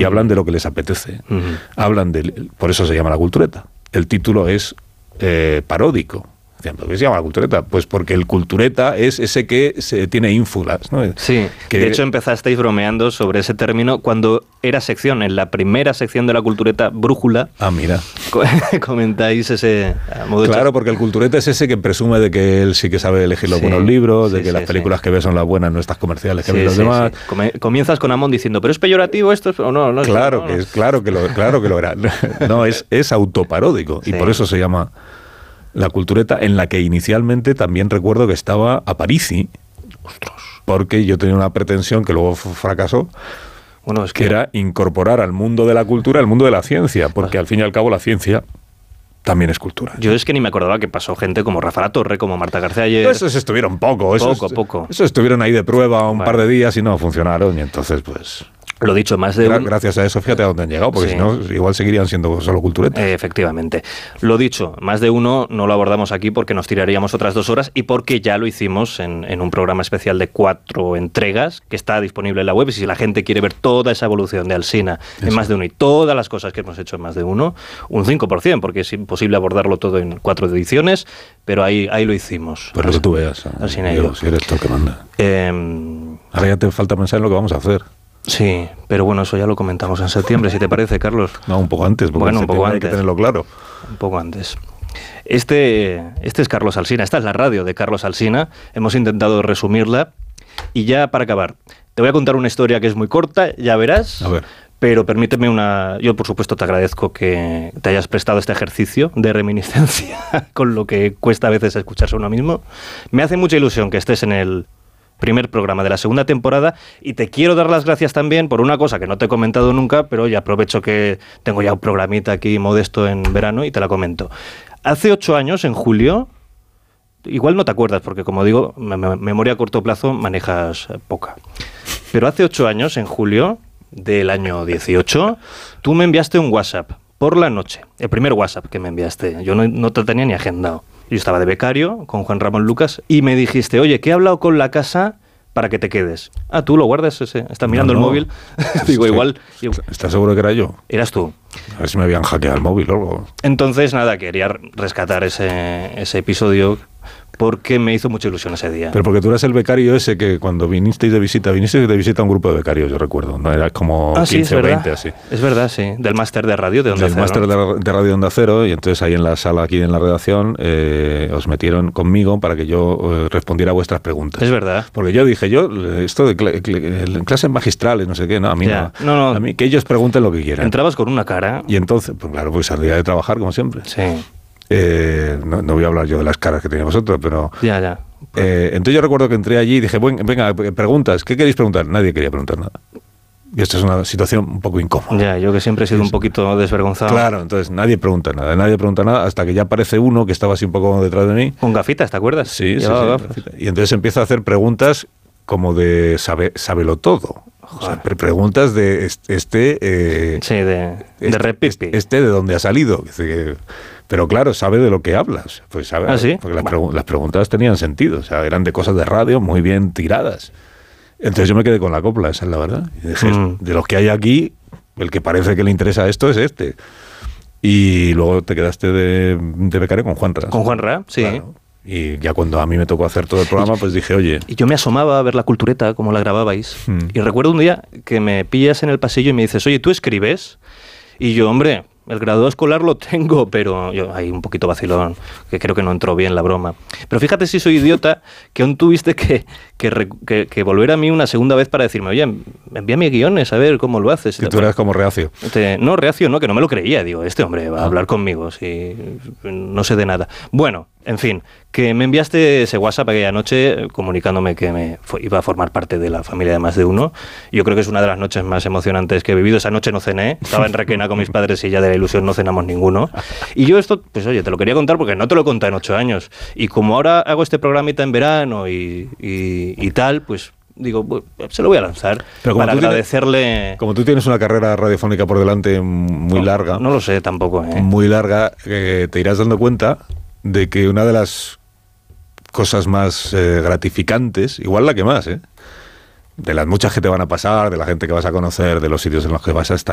y hablan de lo que les apetece. Por eso se llama La Cultureta. El título es paródico. ¿Por qué se llama La Cultureta? Pues porque el cultureta es ese que tiene ínfulas, ¿no? Sí, de hecho empezasteis bromeando sobre ese término cuando era sección, en la primera sección de La Cultureta, Brújula. Ah, mira. Comentáis ese modo. Claro, porque el cultureta es ese que presume de que él sí que sabe elegir los buenos libros, de que las películas que ve son las buenas, no estas comerciales que ven los demás. Sí. Comienzas con Amón diciendo, ¿pero es peyorativo esto? O no, claro que lo era. No, es autoparódico y por eso se llama La Cultureta, en la que inicialmente también recuerdo que estaba Aparici. Ostras. Porque yo tenía una pretensión que luego fracasó, que era incorporar al mundo de la cultura el mundo de la ciencia, porque al fin y al cabo la ciencia también es cultura. Yo es que ni me acordaba que pasó gente como Rafa La Torre, como Marta García ayer. Esos estuvieron poco. Esos estuvieron ahí de prueba un par de días y no funcionaron, y entonces pues... Lo dicho, más de gracias a eso, fíjate a dónde han llegado, porque si no, igual seguirían siendo solo culturetas. Efectivamente. Lo dicho, más de uno no lo abordamos aquí porque nos tiraríamos otras 2 horas y porque ya lo hicimos en un programa especial de 4 entregas que está disponible en la web. Y si la gente quiere ver toda esa evolución de Alsina en más de uno y todas las cosas que hemos hecho en más de uno, un 5%, porque es imposible abordarlo todo en 4 ediciones, pero ahí lo hicimos. Pero que tú veas, Diego, si eres tú el que manda. Ahora ya te falta pensar en lo que vamos a hacer. Sí, pero bueno, eso ya lo comentamos en septiembre, si te parece, Carlos. No, un poco antes, porque un poco antes. Hay que tenerlo claro. Un poco antes. Este es Carlos Alsina, esta es la radio de Carlos Alsina. Hemos intentado resumirla y ya para acabar, te voy a contar una historia que es muy corta, ya verás. A ver. Pero permíteme yo por supuesto te agradezco que te hayas prestado este ejercicio de reminiscencia con lo que cuesta a veces escucharse a uno mismo. Me hace mucha ilusión que estés en el primer programa de la segunda temporada y te quiero dar las gracias también por una cosa que no te he comentado nunca, pero ya aprovecho que tengo ya un programita aquí modesto en verano y te la comento. Hace 8 años, en julio, igual no te acuerdas porque como digo, memoria a corto plazo manejas poca, pero hace 8 años, en julio del año 18, tú me enviaste un WhatsApp por la noche, el primer WhatsApp que me enviaste, yo no te tenía ni agendado. Yo estaba de becario con Juan Ramón Lucas y me dijiste, oye, que he hablado con la casa para que te quedes. Ah, ¿tú lo guardas ese? ¿Estás mirando el móvil? Digo, igual... ¿Estás seguro que era yo? Eras tú. A ver si me habían hackeado el móvil o algo. Entonces, nada, quería rescatar ese episodio porque me hizo mucha ilusión ese día. Pero porque tú eras el becario ese que cuando vinisteis de visita a un grupo de becarios, yo recuerdo, ¿no? Era como 15 o 20, así. Es verdad, sí. Del máster de radio de Onda Cero. Del máster de radio de Onda Cero, y entonces ahí en la sala, aquí en la redacción, os metieron conmigo para que yo respondiera a vuestras preguntas. Es verdad. Porque yo dije, esto de clases magistrales, no sé qué, no, a mí no. A mí que ellos pregunten lo que quieran. Entrabas con una cara. Y entonces, pues claro, pues salía de trabajar como siempre. Sí. No voy a hablar yo de las caras que tenéis vosotros, pero... Ya. Entonces yo recuerdo que entré allí y dije, venga, preguntas, ¿qué queréis preguntar? Nadie quería preguntar nada. Y esto es una situación un poco incómoda. Ya, yo que siempre he sido un poquito desvergonzado. Claro, entonces nadie pregunta nada, hasta que ya aparece uno que estaba así un poco detrás de mí. Con gafitas, ¿te acuerdas? Sí. Y entonces empieza a hacer preguntas como de sábelo todo. O sea, preguntas de de repipi. ¿De dónde ha salido? Pero claro, sabe de lo que hablas. Pues sabe, ¿Ah, sí? Porque las preguntas tenían sentido. O sea, eran de cosas de radio muy bien tiradas. Entonces yo me quedé con la copla, esa es la verdad. Y dije, de los que hay aquí, el que parece que le interesa esto es este. Y luego te quedaste de becario con Juanra. Con Juanra, sí. Claro. Y ya cuando a mí me tocó hacer todo el programa, pues dije, oye... Y yo me asomaba a ver la cultureta, como la grababais. Y recuerdo un día que me pillas en el pasillo y me dices, oye, ¿tú escribes? Y yo, hombre, el grado escolar lo tengo, pero yo ahí un poquito vacilón, que creo que no entró bien la broma. Pero fíjate si soy idiota, que aún tuviste que volver a mí una segunda vez para decirme, oye, envíame guiones, a ver cómo lo haces. Y tú eras como reacio. No, reacio no, que no me lo creía. Digo, este hombre va a hablar conmigo, si no sé de nada. Bueno, en fin, que me enviaste ese WhatsApp aquella noche comunicándome que iba a formar parte de la familia de Más de Uno. Yo creo que es una de las noches más emocionantes que he vivido. Esa noche no cené, estaba en Requena con mis padres y ya de la ilusión no cenamos ninguno. Y yo esto, pues oye, te lo quería contar porque no te lo he contado en 8 años. Y como ahora hago este programita en verano y tal, pues... Digo, se lo voy a lanzar para agradecerle... Como tú tienes una carrera radiofónica por delante muy larga... No lo sé tampoco, muy larga, te irás dando cuenta de que una de las cosas más gratificantes, igual la que más, de las muchas que te van a pasar, de la gente que vas a conocer, de los sitios en los que vas a estar,